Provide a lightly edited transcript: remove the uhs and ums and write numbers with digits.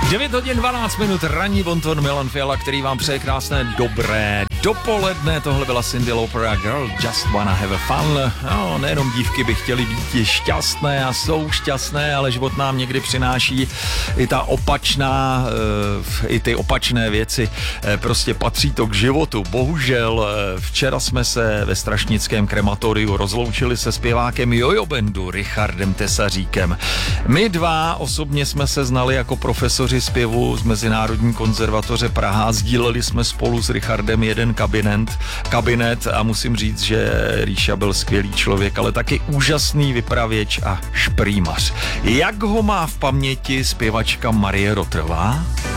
9 hodin 12 minut, ranní bonton Milan Fiala, který vám přeje krásné dobré dopoledne. Tohle byla Cyndi Lauper a Girl Just Wanna Have a Fun. No, nejenom dívky by chtěly být šťastné a jsou šťastné, ale život nám někdy přináší i ta opačná, i ty opačné věci. Prostě patří to k životu. Bohužel včera jsme se ve strašnickém krematoriu rozloučili se zpěvákem Jojo Bandu Richardem Tesaříkem. My dva osobně jsme se znali jako profesoři zpěvu z Mezinárodní konzervatoře Praha. Sdíleli jsme spolu s Richardem jeden kabinet a musím říct, že Ríša byl skvělý člověk, ale taky úžasný vypravěč a šprýmař. Jak ho má v paměti zpěvačka Marie Rotrová?